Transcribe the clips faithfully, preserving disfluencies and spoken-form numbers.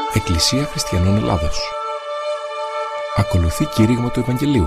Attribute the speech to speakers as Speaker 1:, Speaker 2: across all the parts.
Speaker 1: Εκκλησία Χριστιανών Ελλάδος. Ακολουθεί κήρυγμα του Ευαγγελίου.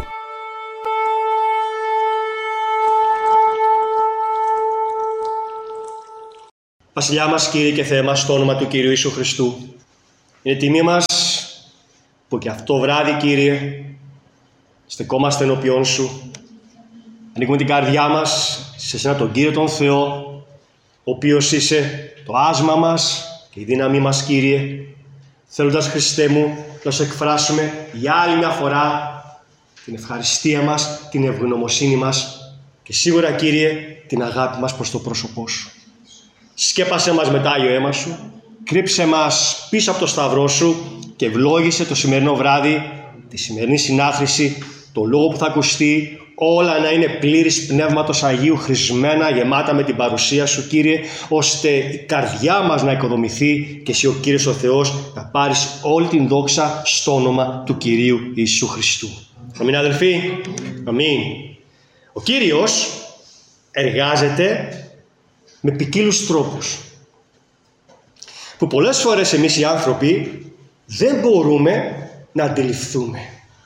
Speaker 2: Βασιλιά μας, Κύριε και Θεέ μας, στο όνομα του Κυρίου Ιησού Χριστού, είναι τιμή μας που και αυτό βράδυ, Κύριε, στεκόμαστε ενώπιόν Σου. Ανοίγουμε την καρδιά μας σε Σένα τον Κύριο τον Θεό, ο οποίος είσαι το άσμα μας και η δύναμή μας, Κύριε, θέλοντας, Χριστέ μου, να Σου εκφράσουμε για άλλη μια φορά την ευχαριστία μας, την ευγνωμοσύνη μας και σίγουρα, Κύριε, την αγάπη μας προς το πρόσωπό Σου. Σκέπασέ μας με το Άγιο αίμα Σου, κρύψε μας πίσω από το σταυρό Σου και ευλόγησε το σημερινό βράδυ, τη σημερινή συνάθρηση, το λόγο που θα ακουστεί, όλα να είναι πλήρης Πνεύματος Αγίου, χρησμένα, γεμάτα με την παρουσία Σου, Κύριε, ώστε η καρδιά μας να οικοδομηθεί και Εσύ, ο Κύριος ο Θεός, να πάρεις όλη την δόξα στο όνομα του Κυρίου Ιησού Χριστού. Αμήν, αδελφοί. Αμήν. Ο Κύριος εργάζεται με ποικίλους τρόπους, που πολλές φορές εμείς οι άνθρωποι δεν μπορούμε να αντιληφθούμε.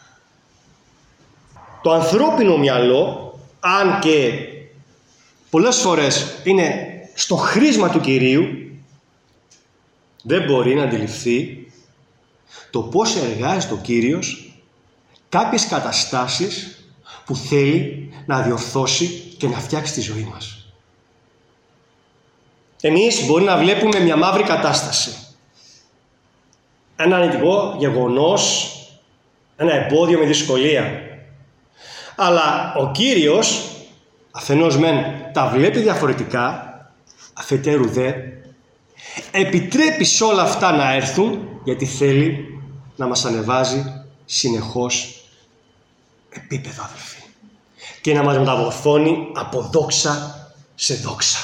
Speaker 2: Το ανθρώπινο μυαλό, αν και πολλές φορές είναι στο χρήσμα του Κυρίου, δεν μπορεί να αντιληφθεί το πώς εργάζεται ο Κύριος κάποιες καταστάσεις που θέλει να διορθώσει και να φτιάξει τη ζωή μας. Εμείς μπορεί να βλέπουμε μια μαύρη κατάσταση, ένα αρνητικό γεγονός, ένα εμπόδιο με δυσκολία. Αλλά ο Κύριος, αφενός μεν τα βλέπει διαφορετικά, αφετέρου δε, επιτρέπει σε όλα αυτά να έρθουν, γιατί θέλει να μας ανεβάζει συνεχώς επίπεδο, αδελφοί, και να μας μεταμορφώνει από δόξα σε δόξα.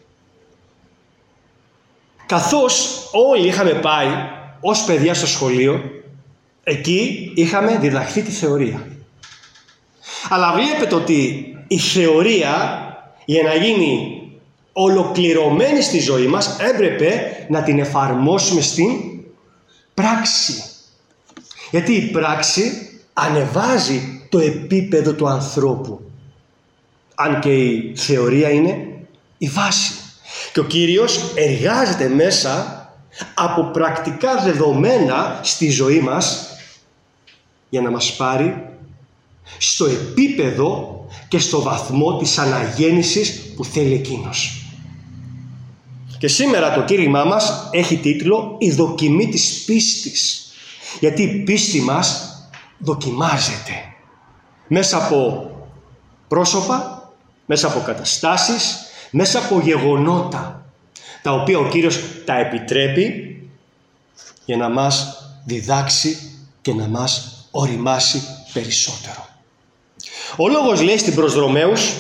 Speaker 2: Καθώς όλοι είχαμε πάει ως παιδιά στο σχολείο, εκεί είχαμε διδαχθεί τη θεωρία. Αλλά βλέπετε ότι η θεωρία, για να γίνει ολοκληρωμένη στη ζωή μας, έπρεπε να την εφαρμόσουμε στην πράξη. Γιατί η πράξη ανεβάζει το επίπεδο του ανθρώπου, αν και η θεωρία είναι η βάση. Και ο Κύριος εργάζεται μέσα από πρακτικά δεδομένα στη ζωή μας για να μας πάρει στο επίπεδο και στο βαθμό της αναγέννησης που θέλει Εκείνος. Και σήμερα το κήρυγμά μας έχει τίτλο «Η δοκιμή της πίστης». Γιατί η πίστη μας δοκιμάζεται μέσα από πρόσωπα, μέσα από καταστάσεις, μέσα από γεγονότα, τα οποία ο Κύριος τα επιτρέπει για να μας διδάξει και να μας οριμάσει περισσότερο. Ο λόγος λέει στην προς Ρωμαίους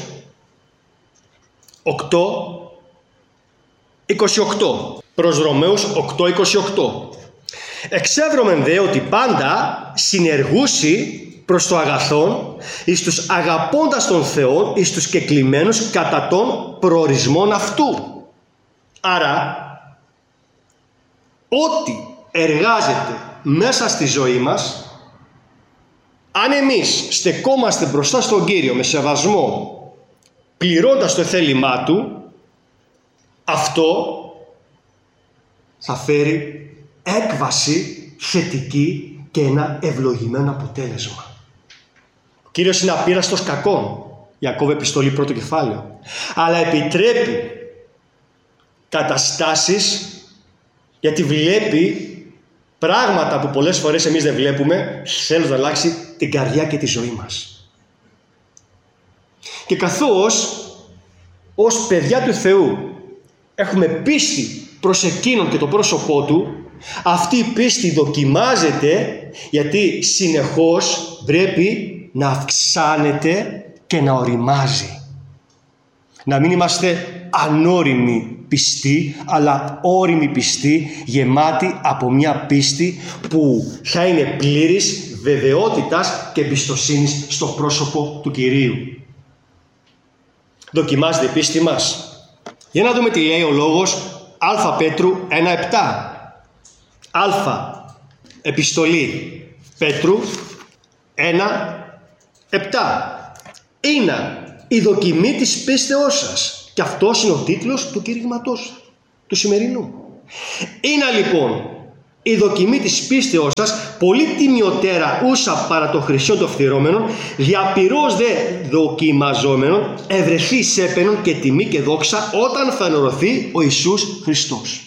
Speaker 2: οκτώ είκοσι οκτώ. Προς Ρωμαίους οκτώ είκοσι οκτώ. Εξεύρωμεν δε ότι πάντα συνεργούσι προς το αγαθόν, εις τους αγαπώντας τον Θεό, εις τους κεκλημένους κατά των προορισμών αυτού. Άρα, ό,τι εργάζεται μέσα στη ζωή μας, αν εμείς στεκόμαστε μπροστά στον Κύριο με σεβασμό, πληρώντας το θέλημά Του, αυτό θα φέρει έκβαση θετική και ένα ευλογημένο αποτέλεσμα. Ο Κύριος είναι απείραστος κακών, Ιακώβ επιστολή πρώτο κεφάλαιο, αλλά επιτρέπει καταστάσεις, γιατί βλέπει πράγματα που πολλές φορές εμείς δεν βλέπουμε, θέλει να αλλάξει την καρδιά και τη ζωή μας. Και καθώς ως παιδιά του Θεού έχουμε πίστη προς Εκείνον και το πρόσωπό Του, αυτή η πίστη δοκιμάζεται, γιατί συνεχώς πρέπει να αυξάνεται και να οριμάζει. Να μην είμαστε ανώριμοι πιστοί, αλλά όριμοι πιστοί, γεμάτοι από μια πίστη που θα είναι πλήρης βεβαιότητας και εμπιστοσύνης στο πρόσωπο του Κυρίου. Δοκιμάζεται η πίστη μας. Για να δούμε τι λέει ο λόγος Α Πέτρου ένα επτά. Α Επιστολή Πέτρου ένα επτά. Είναι η δοκιμή της πίστεώς σας. Και αυτός είναι ο τίτλος του κηρύγματός του σημερινού. Είναι λοιπόν η δοκιμή της πίστεώς σας πολύ τιμιωτέρα ούσα παρά το χρυσό των φθυρώμενων, διαπυρός δε δοκιμαζόμενων, ευρεθεί σέπαινον και τιμή και δόξα όταν φανερωθεί ο Ιησούς Χριστός.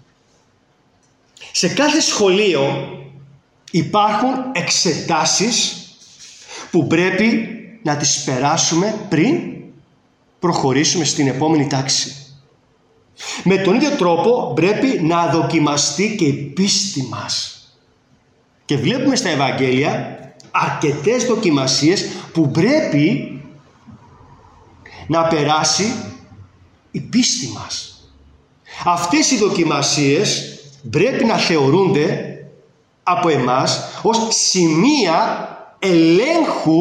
Speaker 2: Σε κάθε σχολείο υπάρχουν εξετάσεις που πρέπει να τις περάσουμε πριν προχωρήσουμε στην επόμενη τάξη. Με τον ίδιο τρόπο πρέπει να δοκιμαστεί και η πίστη μας. Και βλέπουμε στα Ευαγγέλια αρκετές δοκιμασίες που πρέπει να περάσει η πίστη μας. Αυτές οι δοκιμασίες πρέπει να θεωρούνται από εμάς ως σημεία ελέγχου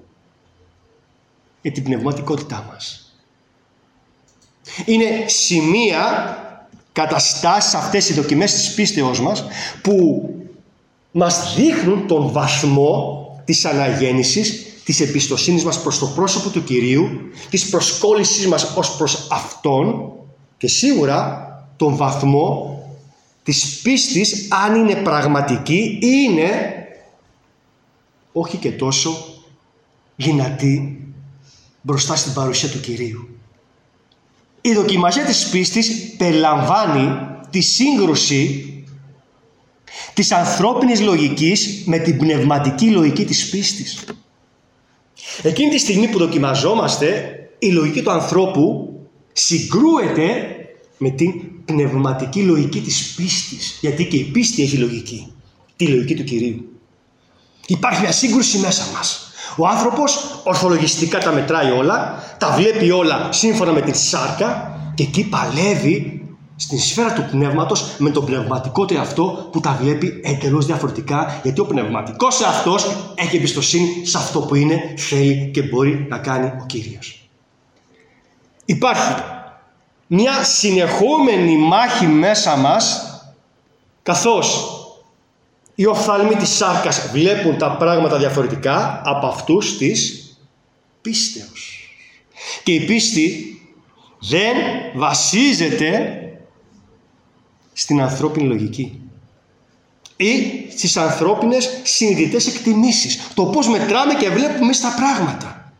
Speaker 2: για την πνευματικότητά μας. Είναι σημεία, καταστάσεις αυτές οι δοκιμές της πίστεως μας που μας δείχνουν τον βαθμό της αναγέννησης, της εμπιστοσύνης μας προς το πρόσωπο του Κυρίου, της προσκόλλησης μας ως προς Αυτόν και σίγουρα τον βαθμό της πίστης, αν είναι πραγματική ή είναι όχι και τόσο δυνατή μπροστά στην παρουσία του Κυρίου. Η δοκιμασία της πίστης περιλαμβάνει τη σύγκρουση της ανθρώπινης λογικής με την πνευματική λογική της πίστης. Εκείνη τη στιγμή που δοκιμαζόμαστε, η λογική του ανθρώπου συγκρούεται με την πνευματική λογική της πίστης. Γιατί και η πίστη έχει λογική, τη λογική του Κυρίου. Υπάρχει μια σύγκρουση μέσα μας. Ο άνθρωπος ορθολογιστικά τα μετράει όλα, τα βλέπει όλα σύμφωνα με την σάρκα και εκεί παλεύει στην σφαίρα του πνεύματος με τον πνευματικό του εαυτό που τα βλέπει εντελώς διαφορετικά, γιατί ο πνευματικός εαυτός έχει εμπιστοσύνη σε αυτό που είναι, θέλει και μπορεί να κάνει ο Κύριος. Υπάρχει μια συνεχόμενη μάχη μέσα μας, καθώς οι οφθαλμοί της σάρκας βλέπουν τα πράγματα διαφορετικά από αυτούς της πίστεως. Και η πίστη δεν βασίζεται στην ανθρώπινη λογική ή στις ανθρώπινες συνειδητές εκτιμήσεις. Το πώς μετράμε και βλέπουμε στα πράγματα.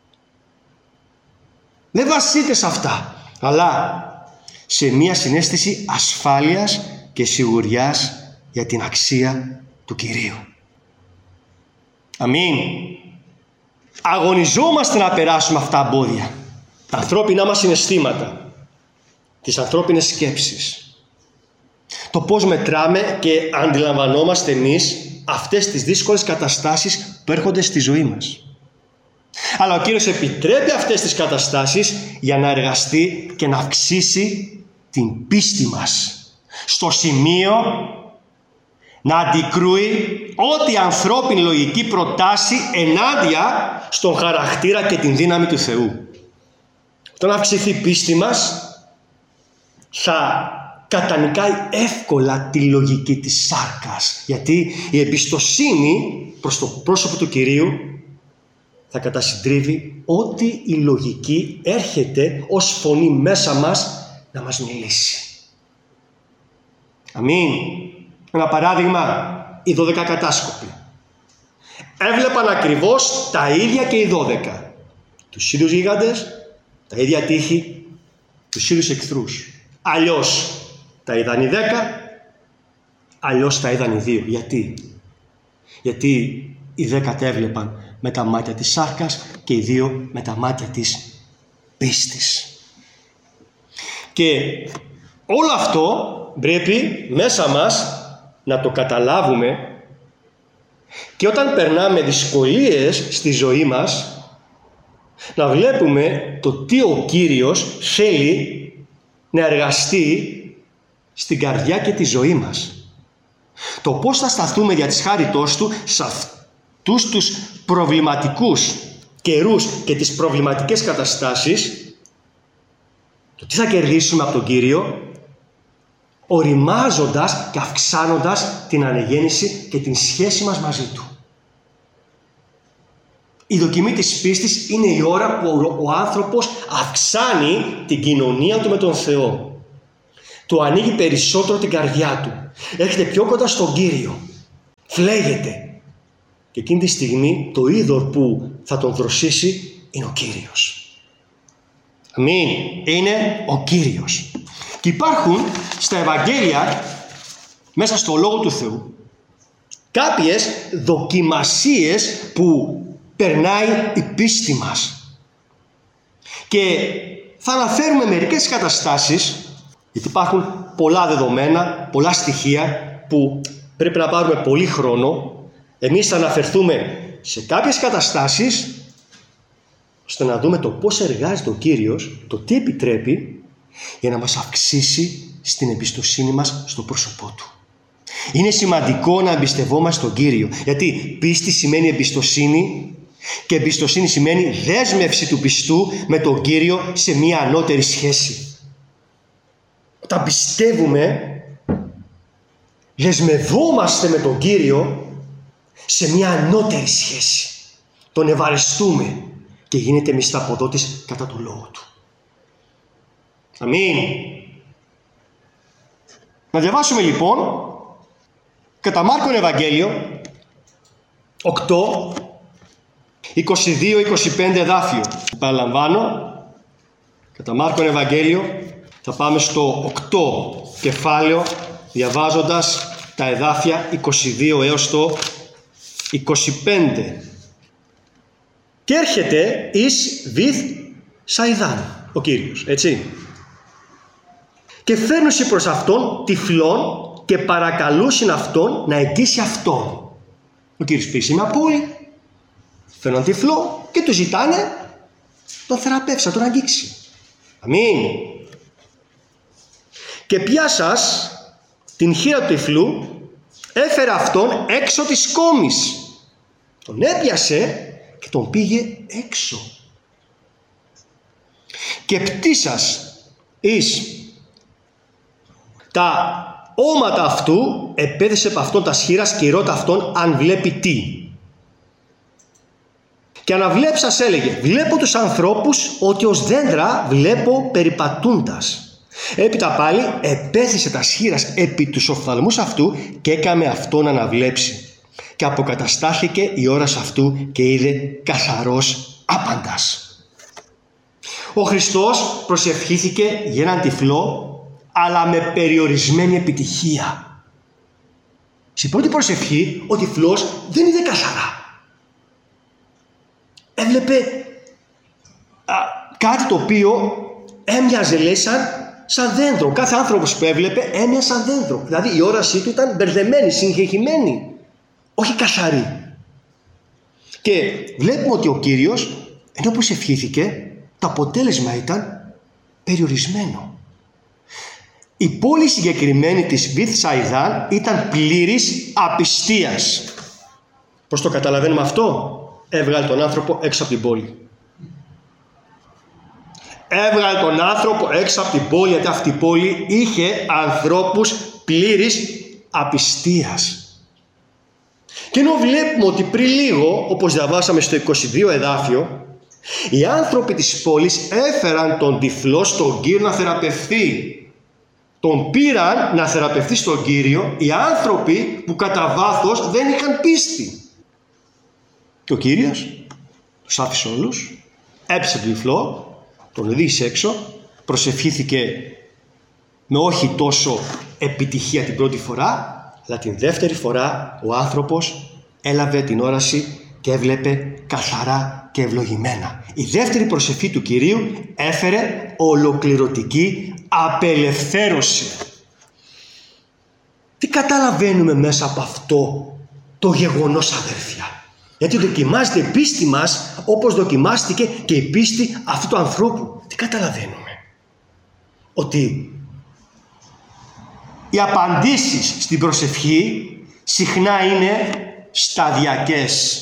Speaker 2: Δεν βασίζεται σε αυτά, αλλά σε μια συναίσθηση ασφάλειας και σιγουριάς για την αξία του Κυρίου. Αμήν. Αγωνιζόμαστε να περάσουμε αυτά τα εμπόδια, τα ανθρώπινά μας συναισθήματα, τις ανθρώπινες σκέψεις. Το πώς μετράμε και αντιλαμβανόμαστε εμείς αυτές τις δύσκολες καταστάσεις που έρχονται στη ζωή μας. Αλλά ο Κύριος επιτρέπει αυτές τις καταστάσεις για να εργαστεί και να αυξήσει την πίστη μας στο σημείο να αντικρούει ό,τι ανθρώπινη λογική προτάσει ενάντια στον χαρακτήρα και την δύναμη του Θεού. Όταν αυξηθεί η πίστη μας, θα κατανικάει εύκολα τη λογική της σάρκας, γιατί η εμπιστοσύνη προς το πρόσωπο του Κυρίου θα κατασυντρίβει ό,τι η λογική έρχεται ως φωνή μέσα μας να μας μιλήσει. Αμήν. Ένα παράδειγμα, οι δώδεκα κατάσκοποι. Έβλεπαν ακριβώς τα ίδια και οι δώδεκα. Τους ίδιους γίγαντες, τα ίδια τείχη, τους ίδιους εχθρούς. Αλλιώς τα είδαν οι δέκα, αλλιώς τα είδαν οι δύο. Γιατί? Γιατί οι δέκα τα έβλεπαν με τα μάτια της σάρκας και οι δύο με τα μάτια της πίστης. Και όλο αυτό πρέπει μέσα μας να το καταλάβουμε, και όταν περνάμε δυσκολίες στη ζωή μας να βλέπουμε το τι ο Κύριος θέλει να εργαστεί στην καρδιά και τη ζωή μας. Το πώς θα σταθούμε για της χάριτός Του σε αυτούς τους προβληματικούς καιρούς και τις προβληματικές καταστάσεις, το τι θα κερδίσουμε από τον Κύριο, οριμάζοντας και αυξάνοντας την ανεγέννηση και την σχέση μας μαζί Του. Η δοκιμή της πίστης είναι η ώρα που ο άνθρωπος αυξάνει την κοινωνία του με τον Θεό. Του ανοίγει περισσότερο την καρδιά του. Έρχεται πιο κοντά στον Κύριο. Φλέγεται. Και εκείνη τη στιγμή το είδωρ που θα τον δροσίσει είναι ο Κύριος. Αμήν. Είναι ο Κύριος. Και υπάρχουν στα Ευαγγέλια, μέσα στο Λόγο του Θεού, κάποιες δοκιμασίες που περνάει η πίστη μας. Και θα αναφέρουμε μερικές καταστάσεις, γιατί υπάρχουν πολλά δεδομένα, πολλά στοιχεία που πρέπει να πάρουμε πολύ χρόνο. Εμείς θα αναφερθούμε σε κάποιες καταστάσεις, ώστε να δούμε το πώς εργάζεται ο Κύριος, το τι επιτρέπει, για να μας αυξήσει στην εμπιστοσύνη μας στο πρόσωπό Του. Είναι σημαντικό να εμπιστευόμαστε τον Κύριο, γιατί πίστη σημαίνει εμπιστοσύνη και εμπιστοσύνη σημαίνει δέσμευση του πιστού με τον Κύριο σε μια ανώτερη σχέση. Όταν πιστεύουμε, δεσμευόμαστε με τον Κύριο σε μια ανώτερη σχέση. Τον ευαρεστούμε και γίνεται μισθαποδότης κατά του λόγου Του. Αμήν. Να διαβάσουμε λοιπόν κατά Μάρκον Ευαγγέλιο οκτώ, είκοσι δύο είκοσι πέντε εδάφιο. Παραλαμβάνω, κατά Μάρκον Ευαγγέλιο θα πάμε στο οκτώ κεφάλαιο, διαβάζοντας τα εδάφια είκοσι δύο έως το είκοσι πέντε. Και έρχεται εις Βηθ Σαϊδάν ο Κύριος, έτσι. Και φέρνουσι προς αυτόν τυφλών και παρακαλούσιν αυτόν να εγγύσει αυτόν. Ο Κύριος πήγε σε μια πόλη, φέρνουν τυφλό και του ζητάνε τον θεραπεύσει, να τον αγγίξει. Αμήν. Και πιάσας την χείρα του τυφλού, έφερε αυτόν έξω της κόμης. Τον έπιασε και τον πήγε έξω. Και πτήσας εις τα όματα αυτού, επέδεσε από αυτόν τα σχήρας και ρώτα αυτόν αν βλέπει τι. Και αναβλέψας έλεγε, βλέπω τους ανθρώπους ότι ως δέντρα βλέπω περιπατούντας. Έπειτα πάλι επέθεσε τα σχήρας επί τους οφθαλμούς αυτού και έκαμε αυτόν να αναβλέψει. Και αποκαταστάθηκε η ώρας αυτού και είδε καθαρός άπαντας. Ο Χριστός προσευχήθηκε για έναν τυφλό, αλλά με περιορισμένη επιτυχία. Στην πρώτη προσευχή ο τυφλός δεν είδε καθαρά. Έβλεπε α, κάτι το οποίο έμοιαζε, λέει, σαν, σαν δέντρο. Κάθε άνθρωπος που έβλεπε έμοιαζε σαν δέντρο. Δηλαδή η όρασή του ήταν μπερδεμένη, συγχεχημένη, όχι καθαρή. Και βλέπουμε ότι ο Κύριος, ενώ προσευχήθηκε, το αποτέλεσμα ήταν περιορισμένο. Η πόλη συγκεκριμένη της Βηθ Σαϊδάν ήταν πλήρης απιστίας. Πώς το καταλαβαίνουμε αυτό? Έβγαλε τον άνθρωπο έξω από την πόλη. Έβγαλε τον άνθρωπο έξω από την πόλη, γιατί αυτή η πόλη είχε ανθρώπους πλήρης απιστίας. Και ενώ βλέπουμε ότι πριν λίγο, όπως διαβάσαμε στο είκοσι δύο εδάφιο, οι άνθρωποι της πόλης έφεραν τον τυφλό στον Κύριο να θεραπευθεί. Τον πήραν να θεραπευθεί στον Κύριο οι άνθρωποι που κατά βάθος δεν είχαν πίστη. Και ο Κύριος τους άφησε όλους, έπιασε τον τυφλό, τον οδήγησε έξω, προσευχήθηκε με όχι τόσο επιτυχία την πρώτη φορά, αλλά την δεύτερη φορά ο άνθρωπος έλαβε την όραση και έβλεπε καθαρά και ευλογημένα. Η δεύτερη προσευχή του Κυρίου έφερε ολοκληρωτική απελευθέρωση. Τι καταλαβαίνουμε μέσα από αυτό το γεγονός, αδέρφια? Γιατί δοκιμάζεται η πίστη μας όπως δοκιμάστηκε και η πίστη αυτού του ανθρώπου. Τι καταλαβαίνουμε? Ότι οι απαντήσεις στην προσευχή συχνά είναι σταδιακές.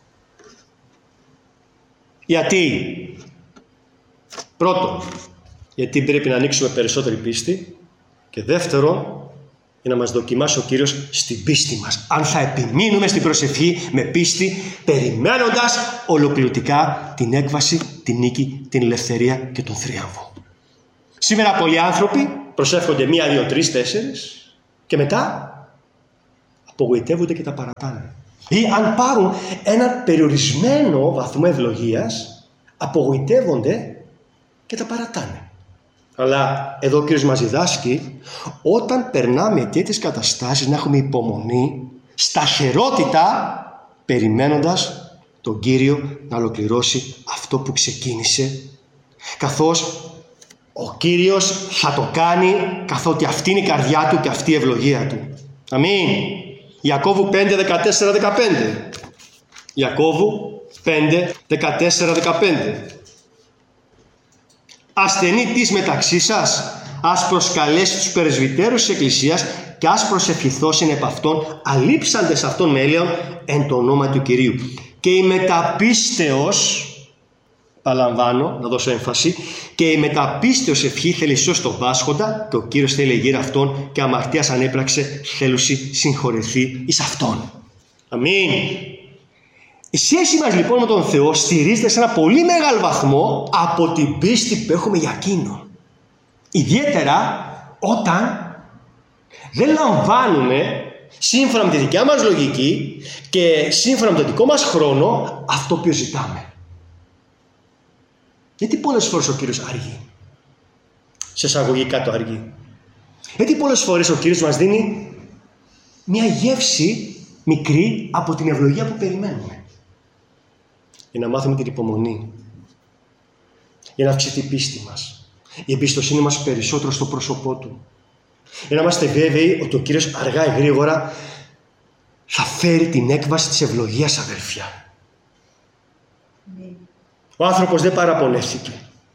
Speaker 2: Γιατί? Πρώτον, γιατί πρέπει να ανοίξουμε περισσότερη πίστη. Και δεύτερον, για να μας δοκιμάσει ο Κύριος στην πίστη μας. Αν θα επιμείνουμε στην προσευχή με πίστη, περιμένοντας ολοκληρωτικά την έκβαση, την νίκη, την ελευθερία και τον θρίαμβο. Σήμερα πολλοί άνθρωποι προσεύχονται μία, δύο, τρεις, τέσσερις και μετά απογοητεύονται και τα παρατάνε. Ή αν πάρουν έναν περιορισμένο βαθμό ευλογίας, απογοητεύονται και τα παρατάνε. Αλλά εδώ ο Κύριος μας διδάσκει, όταν περνάμε τέτοιες καταστάσεις, να έχουμε υπομονή, σταθερότητα, περιμένοντας τον Κύριο να ολοκληρώσει αυτό που ξεκίνησε, καθώς ο Κύριος θα το κάνει, καθότι αυτή είναι η καρδιά του και αυτή η ευλογία του. Αμήν. Ιακώβου πέντε, δεκατέσσερα, δεκαπέντε. Ιακώβου πέντε, δεκατέσσερα, δεκαπέντε. Ασθενή της μεταξύ σας, ας προσκαλέσει τους πρεσβυτέρους της Εκκλησίας και ας προσευχηθώσιν επ' αυτόν, αλείψαντες αυτόν μέλεον εν το όνομα του Κυρίου. Και η μεταπίστεως, παραλαμβάνω, να δώσω έμφαση, και η μεταπίστεως ευχή θέλει σως τον πάσχοντα, και ο Κύριος θέλει γύρω αυτόν, και αμαρτίας ανέπραξε θέλουση συγχωρεθεί εις αυτόν. Αμήν. Η σχέση μας λοιπόν με τον Θεό στηρίζεται σε ένα πολύ μεγάλο βαθμό από την πίστη που έχουμε για Εκείνον. Ιδιαίτερα όταν δεν λαμβάνουμε σύμφωνα με τη δικιά μας λογική και σύμφωνα με τον δικό μας χρόνο αυτό που ζητάμε. Γιατί πολλές φορές ο Κύριος αργεί? Σε εισαγωγικά το αργεί. Γιατί πολλές φορές ο Κύριος μας δίνει μια γεύση μικρή από την ευλογία που περιμένουμε. Για να μάθουμε την υπομονή. Για να αυξηθεί η πίστη μας. Η εμπιστοσύνη μας περισσότερο στο πρόσωπό Του. Για να είμαστε βέβαιοι ότι ο Κύριος αργά ή γρήγορα θα φέρει την έκβαση της ευλογίας, αδέρφια. Ο άνθρωπος δεν παραπονέθηκε.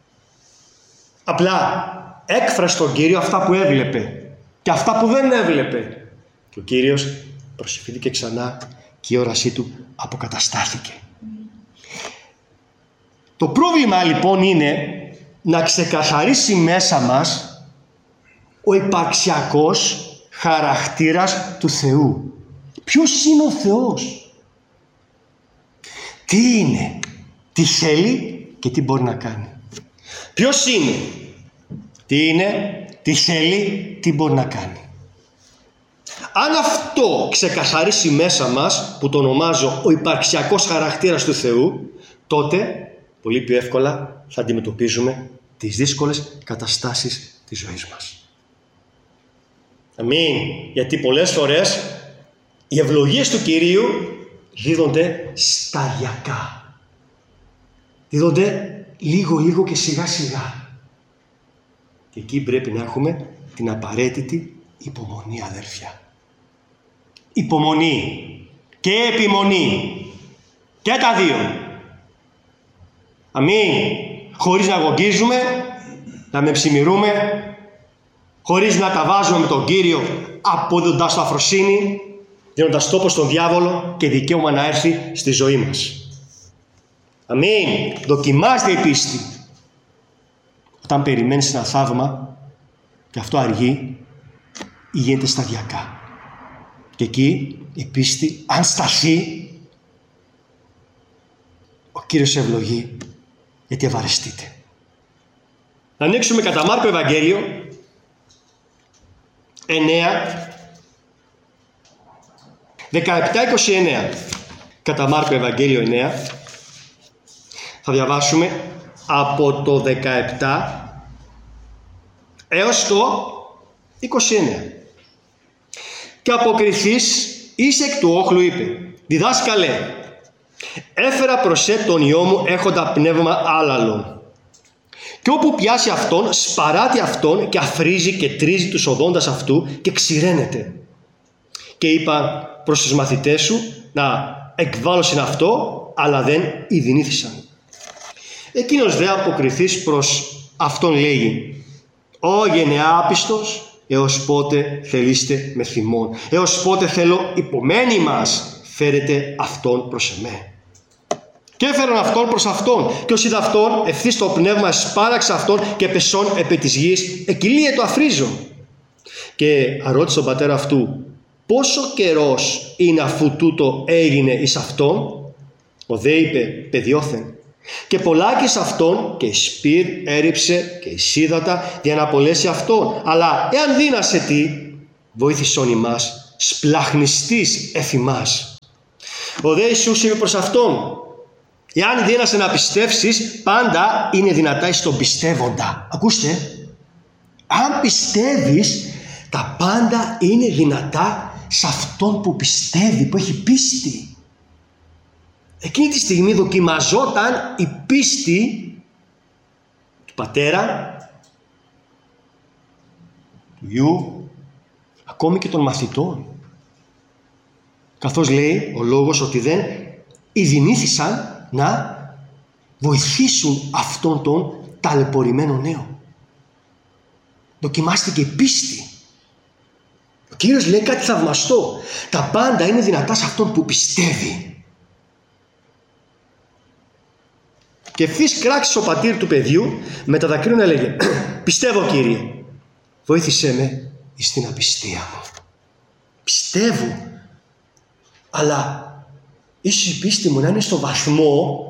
Speaker 2: Απλά έκφρασε στον Κύριο αυτά που έβλεπε και αυτά που δεν έβλεπε. Και ο Κύριος προσευχήθηκε ξανά και η όρασή του αποκαταστάθηκε. Το πρόβλημα λοιπόν είναι να ξεκαθαρίσει μέσα μας ο υπαρξιακός χαρακτήρας του Θεού. Ποιος είναι ο Θεός? Τι είναι? Τι θέλει και τι μπορεί να κάνει? Ποιος είναι? Τι είναι? Τι θέλει? Τι μπορεί να κάνει? Αν αυτό ξεκαθαρίσει μέσα μας, που το ονομάζω ο υπαρξιακός χαρακτήρας του Θεού, τότε πολύ πιο εύκολα θα αντιμετωπίζουμε τις δύσκολες καταστάσεις της ζωής μας. Αμήν. Γιατί πολλές φορές οι ευλογίες του Κυρίου δίδονται σταδιακά. Δίδονται λίγο-λίγο και σιγά-σιγά. Και εκεί πρέπει να έχουμε την απαραίτητη υπομονή, αδέρφια. Υπομονή και επιμονή. Και τα δύο. Αμήν. Χωρίς να αγωνίζουμε, να μεψημυρούμε, χωρίς να τα βάζουμε με τον Κύριο, αποδίδοντας το αφροσύνη, δίνοντας τόπο στον διάβολο και δικαίωμα να έρθει στη ζωή μας. Αμήν. Δοκιμάστε η πίστη. Όταν περιμένεις ένα θαύμα και αυτό αργεί ή γίνεται σταδιακά. Και εκεί η πίστη, αν σταθεί, ο Κύριος ευλογεί, γιατί ευαρεστείτε. Να ανοίξουμε κατά Μάρκο Ευαγγέλιο εννέα, δεκαεπτά είκοσι εννέα. Κατά Μάρκο Ευαγγέλιο εννέα θα διαβάσουμε από το δεκαεπτά έως το είκοσι εννέα. Και αποκριθείς εις εκ του όχλου είπε: «Διδάσκαλε, έφερα προς σε τον Υιό μου έχοντα πνεύμα άλαλον. Και όπου πιάσει αυτόν, σπαράτει αυτόν και αφρίζει και τρίζει τους οδόντας αυτού και ξηραίνεται. Και είπα προς τους μαθητές σου να εκβάλωσιν αυτό, αλλά δεν ειδηνήθησαν. Εκείνος δε αποκριθείς προς αυτόν λέγει: Ω γενεά άπιστος, έως πότε θελείστε με θυμόν? Έως πότε θέλω υπομένοι μας φέρετε αυτόν προς εμέ? Και έφεραν αυτόν προς αυτόν, και ως είδα αυτόν, ευθύς το πνεύμα σπάραξε αυτόν και πεσόν επί της γης, εκυλίε το αφρίζον. και αρώτησε τον πατέρα αυτού, πόσο καιρός είναι αφού τούτο έγινε εις αυτόν? Ο δε είπε, παιδιόθεν. Και πολλάκις αυτόν και η σπήρ έριψε και η σίδατα για να απολέσει αυτόν. Αλλά εάν δύνασε τι, βοήθησον ημάς, σπλαχνιστής εφημάς. Ο δε Ιησούς είπε προς αυτόν, εάν δύνασε να πιστεύσεις, πάντα είναι δυνατά εις τον πιστεύοντα. Ακούστε, αν πιστεύεις, τα πάντα είναι δυνατά σε αυτόν που πιστεύει, που έχει πίστη. Εκείνη τη στιγμή δοκιμαζόταν η πίστη του πατέρα, του γιου, ακόμη και των μαθητών. Καθώς λέει ο λόγος ότι δεν ειδηνήθησαν να βοηθήσουν αυτόν τον ταλαιπωρημένο νέο. Δοκιμάστηκε η πίστη. Ο Κύριος λέει κάτι θαυμαστό. Τα πάντα είναι δυνατά σε αυτόν που πιστεύει. Και ευθύς κράξεις ο πατήρ του παιδιού με τα δακρύων έλεγε, πιστεύω Κύριε, βοήθησέ με εις την απιστία μου. Πιστεύω, αλλά ίσως η πίστη μου να είναι στο βαθμό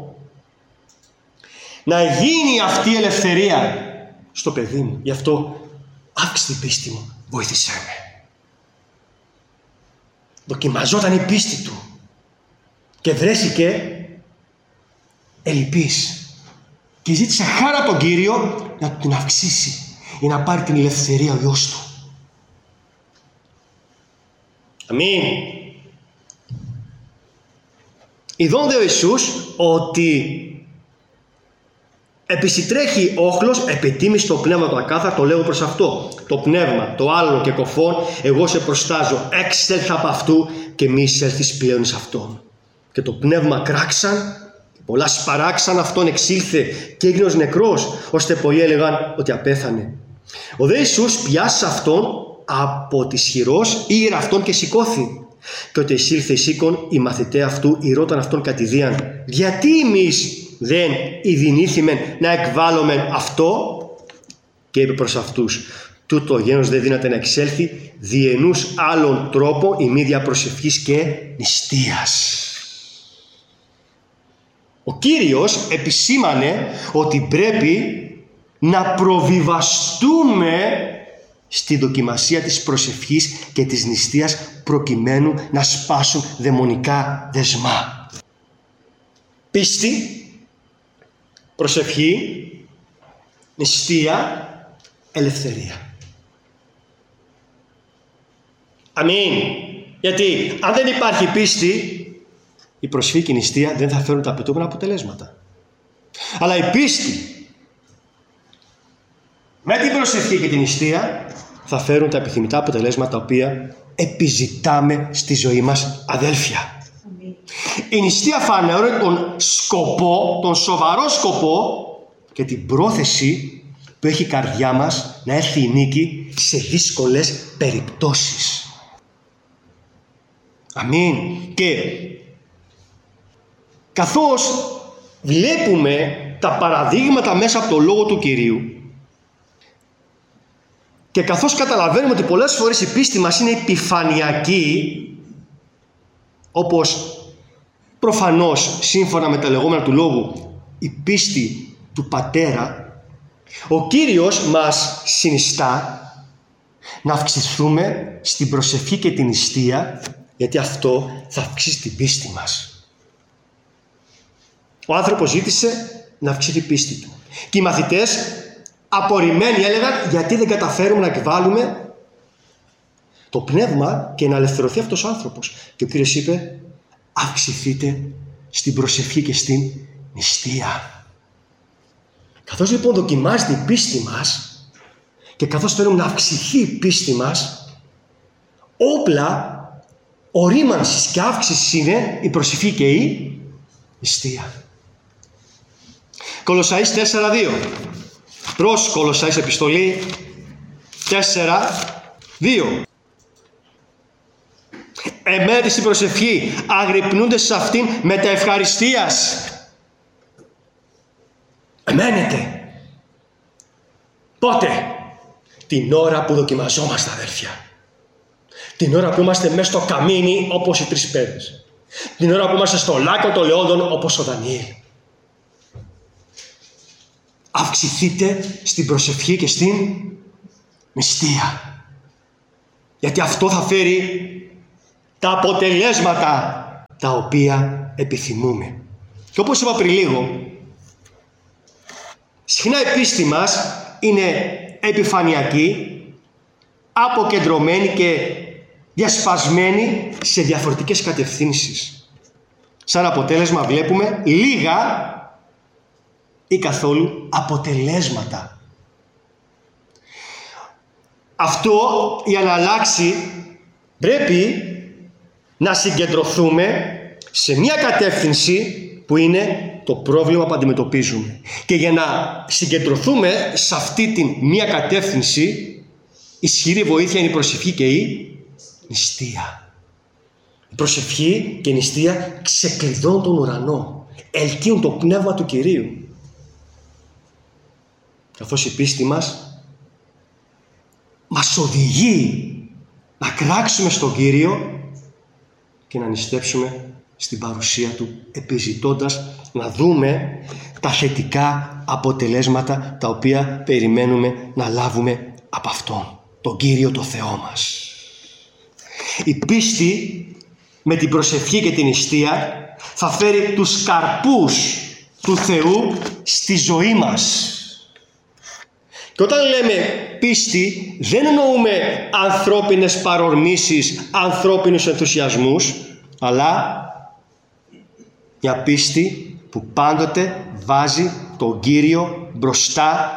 Speaker 2: να γίνει αυτή η ελευθερία στο παιδί μου. Γι' αυτό αύξησε την πίστη μου, βοήθησέ με. Δοκιμαζόταν η πίστη του και βρέθηκε ελλειπής και ζήτησε χάρα τον Κύριο να του την αυξήσει για να πάρει την ελευθερία ο γιος του. Αμήν. Ειδών δε ο Ιησούς ότι επισυτρέχει όχλος επιτίμηση το πνεύμα του ακάθαρτο, λέγω προς αυτό. Το πνεύμα, το άλλο και κοφόν, εγώ σε προστάζω, έξελθα από αυτού και μη εισέλθεις πλέον εις αυτόν. Και το πνεύμα κράξαν, πολλά σπαράξαν, αυτόν εξήλθε και έγινε ως νεκρός, ώστε πολλοί έλεγαν ότι απέθανε. Ο δε Ιησούς πιάσε αυτόν από της χειρός, ήγερε αυτόν και σηκώθη. Και ότι εισήλθε εις οίκον, οι μαθηταί αυτού ηρώταν αυτόν κατηδίαν. Γιατί εμείς δεν ειδηνήθημεν να εκβάλλομεν αυτό? Και είπε προς αυτούς, τούτο γένος δεν δύναται να εξέλθει διενούς άλλων τρόπο ημίδια προσευχής και νηστείας. Ο Κύριος επισήμανε ότι πρέπει να προβιβαστούμε στη δοκιμασία της προσευχής και της νηστείας προκειμένου να σπάσουν δαιμονικά δεσμά. Πίστη, προσευχή, νηστεία, ελευθερία. Αμήν. Γιατί αν δεν υπάρχει πίστη, η προσευχή και η νηστεία δεν θα φέρουν τα απαιτούμενα αποτελέσματα. Αλλά η πίστη με την προσευχή και την νηστεία θα φέρουν τα επιθυμητά αποτελέσματα τα οποία επιζητάμε στη ζωή μας, αδέλφια. Η νηστεία φανερώνει τον σκοπό, τον σοβαρό σκοπό και την πρόθεση που έχει η καρδιά μας να έρθει η νίκη σε δύσκολες περιπτώσεις. Αμήν. Και καθώς βλέπουμε τα παραδείγματα μέσα από το Λόγο του Κυρίου και καθώς καταλαβαίνουμε ότι πολλές φορές η πίστη μας είναι επιφανειακή, όπως προφανώς σύμφωνα με τα λεγόμενα του Λόγου η πίστη του Πατέρα, ο Κύριος μας συνιστά να αυξηθούμε στην προσευχή και την νηστεία, γιατί αυτό θα αυξήσει την πίστη μας. Ο άνθρωπος ζήτησε να αυξηθεί η πίστη του. Και οι μαθητές απορριμμένοι έλεγαν, γιατί δεν καταφέρουμε να εκβάλουμε το πνεύμα και να ελευθερωθεί αυτός ο άνθρωπος. Και ο Κύριος είπε, αυξηθείτε στην προσευχή και στην νηστεία. Καθώς λοιπόν δοκιμάζεται η πίστη μας και καθώς θέλουμε να αυξηθεί η πίστη μας, όπλα ορίμανσης και αύξησης είναι η προσευχή και η νηστεία. Κολοσσαείς τέσσερα δύο. Προς Κολοσσαείς επιστολή τέσσερα δύο. Εμένετε στην προσευχή, αγρυπνούνται σε αυτήν με τα ευχαριστίας. Εμένετε. Πότε? την ώρα που δοκιμαζόμαστε, αδέρφια. Την ώρα που είμαστε μέσα στο καμίνι όπως οι τρεις παιδες. Την ώρα που είμαστε στο λάκκο των λεόντων όπως ο Δανιήλ. Αυξηθείτε στην προσευχή και στην νηστεία. Γιατί αυτό θα φέρει τα αποτελέσματα τα οποία επιθυμούμε. Και όπως είπα πριν λίγο, συχνά η πίστη μας είναι επιφανειακή, αποκεντρωμένη και διασπασμένη σε διαφορετικές κατευθύνσεις. Σαν αποτέλεσμα βλέπουμε λίγα ή καθόλου αποτελέσματα. Αυτό για να αλλάξει πρέπει να συγκεντρωθούμε σε μια κατεύθυνση που είναι το πρόβλημα που αντιμετωπίζουμε. Και για να συγκεντρωθούμε σε αυτή την μια κατεύθυνση, ισχυρή βοήθεια είναι η προσευχή και η νηστεία. Η προσευχή και η νηστεία ξεκλειδώνουν τον ουρανό, ελκύουν το πνεύμα του Κυρίου. Καθώς η πίστη μας μας οδηγεί να κράξουμε στον Κύριο και να νηστέψουμε στην παρουσία Του, επιζητώντας να δούμε τα θετικά αποτελέσματα τα οποία περιμένουμε να λάβουμε από Αυτόν, τον Κύριο το Θεό μας. Η πίστη με την προσευχή και την νηστεία θα φέρει τους καρπούς του Θεού στη ζωή μας. Και όταν λέμε πίστη, δεν εννοούμε ανθρώπινες παρορμήσεις, ανθρώπινους ενθουσιασμούς, αλλά μια πίστη που πάντοτε βάζει τον Κύριο μπροστά,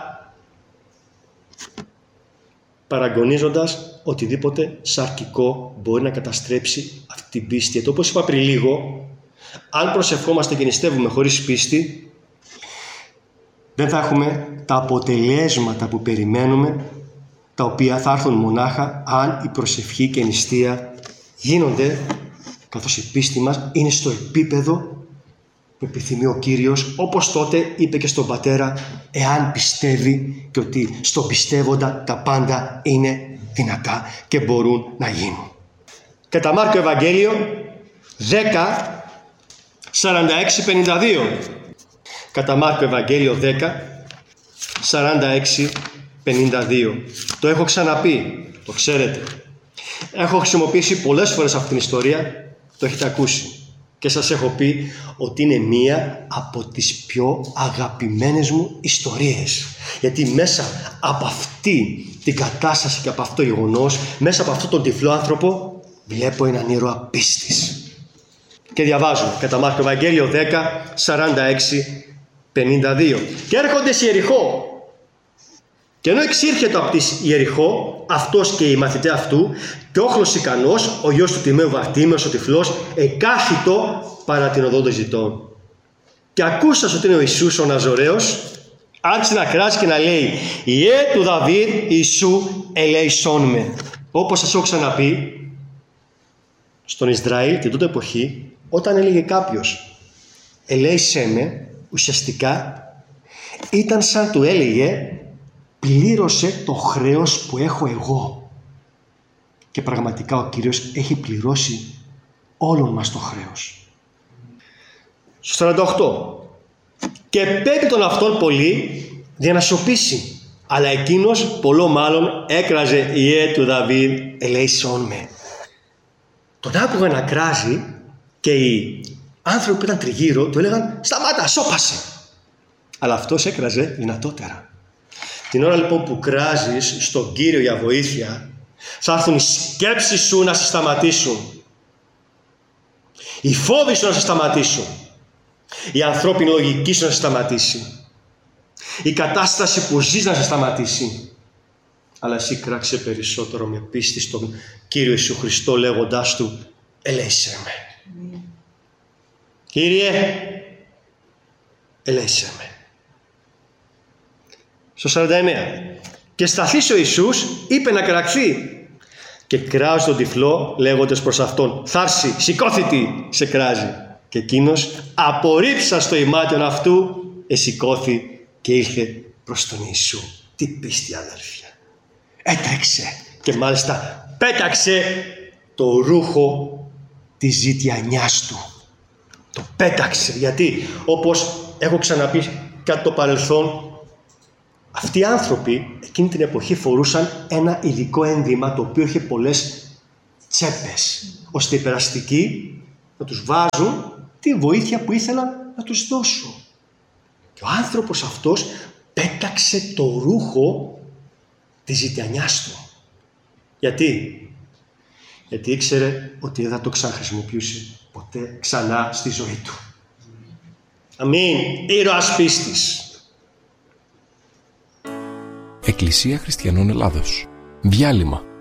Speaker 2: παραγωνίζοντας οτιδήποτε σαρκικό μπορεί να καταστρέψει αυτή την πίστη. Γιατί όπως είπα πριν λίγο, αν προσευχόμαστε και νηστεύουμε χωρίς πίστη, δεν θα έχουμε τα αποτελέσματα που περιμένουμε, τα οποία θα έρθουν μονάχα αν η προσευχή και η νηστεία γίνονται, καθώς η πίστη μας είναι στο επίπεδο που επιθυμεί ο Κύριος, όπως τότε είπε και στον πατέρα, εάν πιστεύει, και ότι στον πιστεύοντα τα πάντα είναι δυνατά και μπορούν να γίνουν. Κατά Μάρκο Ευαγγέλιο δέκα, σαράντα έξι πενήντα δύο. Κατά Μάρκο Ευαγγέλιο δέκα, σαράντα έξι πενήντα δύο. Το έχω ξαναπεί, το ξέρετε. Έχω χρησιμοποιήσει πολλές φορές αυτή την ιστορία, το έχετε ακούσει. Και σας έχω πει ότι είναι μία από τις πιο αγαπημένες μου ιστορίες. Γιατί μέσα από αυτή την κατάσταση και από αυτό το γεγονός, μέσα από αυτόν τον τυφλό άνθρωπο, βλέπω έναν ήρωα πίστης. Και διαβάζω κατά Μάρκο Ευαγγέλιο δέκα, σαράντα έξι πενήντα δύο. Και έρχονται σε Ιεριχώ. Και ενώ εξήρχεται από τη Ιεριχώ, αυτός και οι μαθητές αυτού, και όχλος ικανός, ο γιος του Τιμαίου Βαρτίμεως, ο τυφλός, εκάθιτο παρά την οδό των ζητών. Και ακούσας ότι είναι ο Ιησούς ο Ναζωραίος, άρχισε να κράζει και να λέει, «Ιε του Δαβίδ, Ιησού, ελέησόν με». Όπως σας έχω ξαναπεί, στον Ισραήλ την τότε εποχή, όταν έλεγε κάποιος «ελέησέ με», ουσιαστικά ήταν σαν του έλεγε «πλήρωσε το χρέος που έχω εγώ». Και πραγματικά ο Κύριος έχει πληρώσει όλων μας το χρέος. Στο σαράντα οκτώ. «Και πέπει τον αυτόν πολύ για να σωπήσει, αλλά εκείνος πολλό μάλλον έκραζε «Ιε του Δαβίδ, ελέησόν με». Τον άκουγα να κράζει και οι άνθρωποι που ήταν τριγύρω του έλεγαν «Σταμάτα, σώπασε». Αλλά αυτός έκραζε δυνατότερα. Την ώρα λοιπόν που κράζεις στον Κύριο για βοήθεια, θα έρθουν οι σκέψεις σου να σε σταματήσουν. Οι φόβοι σου να σε σταματήσουν. Η ανθρώπινη λογική σου να σε σταματήσει. Η κατάσταση που ζεις να σε σταματήσει. Αλλά εσύ κράξε περισσότερο με πίστη στον Κύριο Ιησού Χριστό, λέγοντάς του «ελέησέ με». Mm. Κύριε, ελέησέ με. Στο σαράντα εννέα. «Και σταθείς ο Ιησούς, είπε να κραχθεί. Και κράζει τον τυφλό, λέγοντας προς αυτόν, θάρση, σηκώθητη, σε κράζει. Και εκείνος, απορρίψας το ημάτιον αυτού, εσηκώθη και ήλθε προς τον Ιησού». Τι πίστη, αδέρφια. Έτρεξε και μάλιστα πέταξε το ρούχο της ζητιανιάς του. Το πέταξε, γιατί όπως έχω ξαναπεί κατά το παρελθόν, αυτοί οι άνθρωποι εκείνη την εποχή φορούσαν ένα ειδικό ένδυμα το οποίο είχε πολλές τσέπες, ώστε οι περαστικοί να τους βάζουν τη βοήθεια που ήθελαν να τους δώσουν. Και ο άνθρωπος αυτός πέταξε το ρούχο της ζητιανιάς του. Γιατί? Γιατί ήξερε ότι δεν θα το ξαναχρησιμοποιούσε ποτέ ξανά στη ζωή του. Αμήν. Ήρωας πίστης.
Speaker 1: Εκκλησία Χριστιανών Ελλάδος. Διάλειμμα.